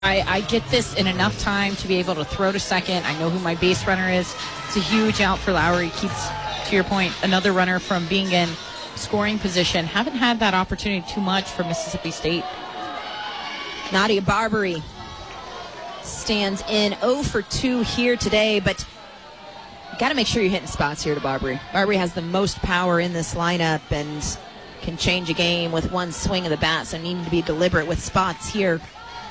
I get this in enough time to be able to throw to second. I know who my base runner is. It's a huge out for Lowry. Keeps, to your point, another runner from being in scoring position. Haven't had that opportunity too much for Mississippi State. Nadia Barbary stands in 0 for 2 here today, but you got to make sure you're hitting spots here to Barbary. Barbary has the most power in this lineup and can change a game with one swing of the bat, so needing to be deliberate with spots here.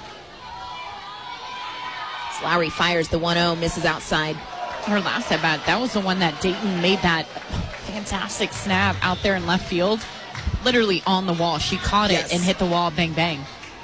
Lowry fires the 1-0, misses outside. Her last at bat, that was the one that Dayton made that fantastic snap out there in left field. Literally on the wall. She caught it and hit the wall, bang, bang.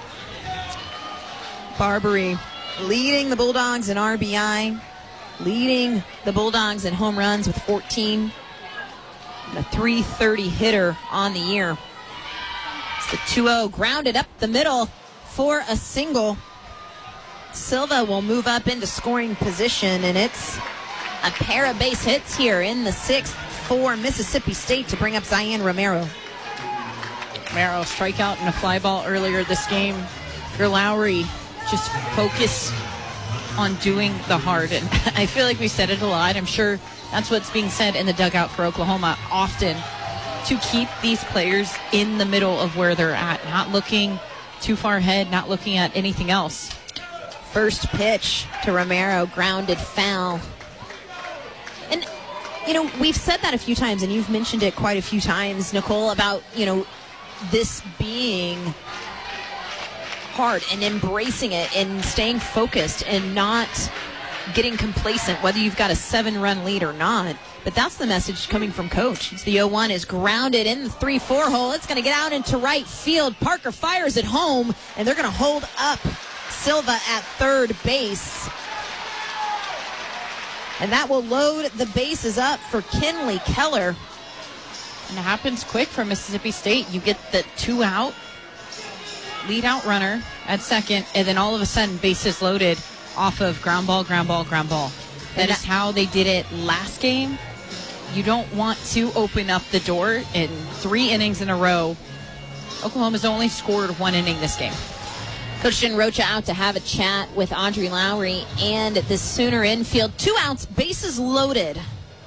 Barbary leading the Bulldogs in RBI, leading the Bulldogs in home runs with 14. And a .330 hitter on the year. It's the 2-0, grounded up the middle for a single. Silva will move up into scoring position, and it's a pair of base hits here in the 6th for Mississippi State to bring up Zion Romero. Romero strikeout and a fly ball earlier this game. Your Lowry just focus on doing the hard, and I feel like we said it a lot. I'm sure that's what's being said in the dugout for Oklahoma often, to keep these players in the middle of where they're at, not looking too far ahead, not looking at anything else. First pitch to Romero, grounded foul. And, we've said that a few times, and you've mentioned it quite a few times, Nicole, about, this being hard and embracing it and staying focused and not getting complacent, whether you've got a 7-run lead or not. But that's the message coming from Coach. It's the 0-1 is grounded in the 3-4 hole. It's going to get out into right field. Parker fires it home, and they're going to hold up Silva at third base. And that will load the bases up for Kinley Keller. And it happens quick for Mississippi State. You get the 2-out, lead-out runner at second, and then all of a sudden bases loaded off of ground ball, ground ball, ground ball. That is how they did it last game. You don't want to open up the door in 3 innings in a row. Oklahoma's only scored 1 inning this game. Coach Jen Rocha out to have a chat with Audrey Lowry and the Sooner infield. 2 outs, bases loaded.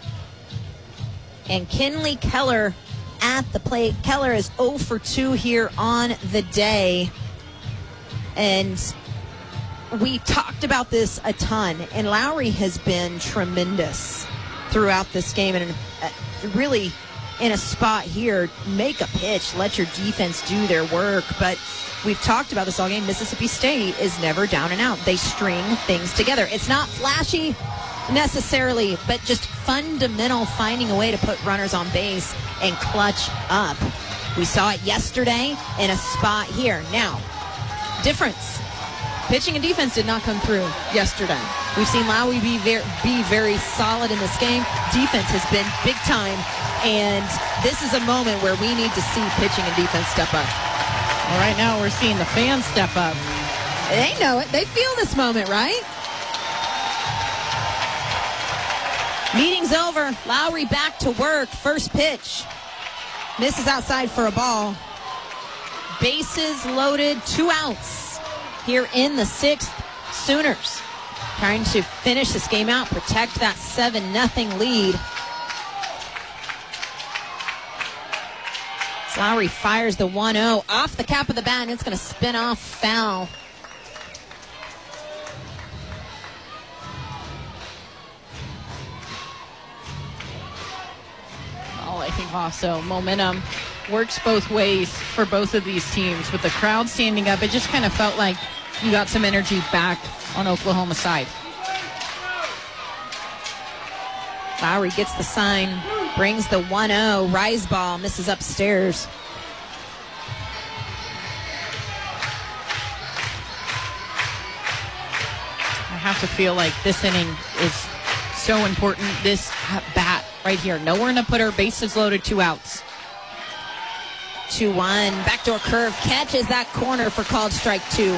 And Kinley Keller at the plate. Keller is 0 for 2 here on the day. And we talked about this a ton. And Lowry has been tremendous throughout this game. And really in a spot here, make a pitch, let your defense do their work. But we've talked about this all game. Mississippi State is never down and out. They string things together. It's not flashy necessarily, but just fundamental, finding a way to put runners on base and clutch up. We saw it yesterday in a spot here. Now, difference. Pitching and defense did not come through yesterday. We've seen Lowry be very solid in this game. Defense has been big time, and this is a moment where we need to see pitching and defense step up. Well, right now we're seeing the fans step up. They know it. They feel this moment, right? Meeting's over. Lowry back to work. First pitch. Misses outside for a ball. Bases loaded. 2 outs here in the 6th. Sooners trying to finish this game out, protect that 7-0 lead. Lowry fires the 1-0 off the cap of the bat, and it's going to spin off foul. Oh, I think also momentum works both ways for both of these teams. With the crowd standing up, it just kind of felt like you got some energy back on Oklahoma's side. Lowry gets the sign, brings the 1-0. Rise ball misses upstairs. I have to feel like this inning is so important. This bat right here. Nowhere to put her. Bases loaded. 2 outs. 2-1. Backdoor curve catches that corner for called strike 2.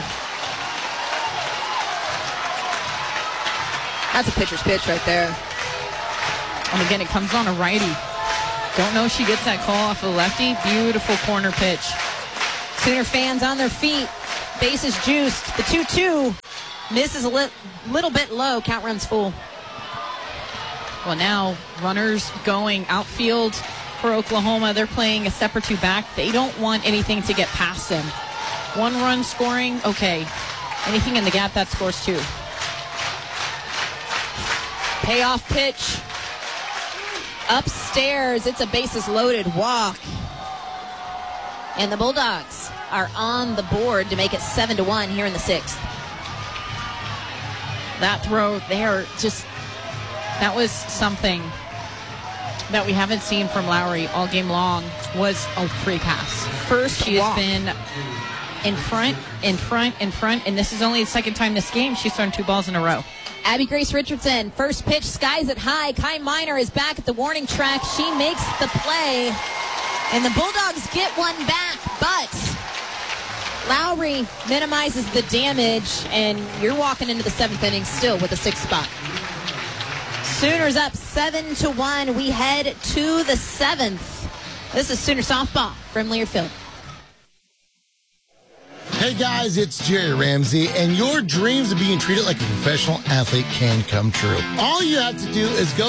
That's a pitcher's pitch right there. And again, it comes on a righty. Don't know if she gets that call off a lefty. Beautiful corner pitch. Sooner fans on their feet. bases juiced. The 2-2 misses a little bit low. Count runs full. Well, now runners going outfield for Oklahoma. They're playing a step or two back. They don't want anything to get past them. 1 run scoring, okay. Anything in the gap, that scores 2. Payoff pitch. Upstairs, it's a bases loaded walk. And the Bulldogs are on the board to make it 7-1 here in the 6th. That throw there, that was something that we haven't seen from Lowry all game long, was a free pass. First She walk. has been in front, and this is only the second time this game she's thrown 2 balls in a row. Abby Grace Richardson, first pitch, skies it high. Kai Miner is back at the warning track. She makes the play, and the Bulldogs get one back, but Lowry minimizes the damage, and you're walking into the 7th inning still with a 6th spot. Sooners up 7-1. We head to the 7th. This is Sooner softball from Learfield. Hey guys, it's Jerry Ramsey, and your dreams of being treated like a professional athlete can come true. All you have to do is go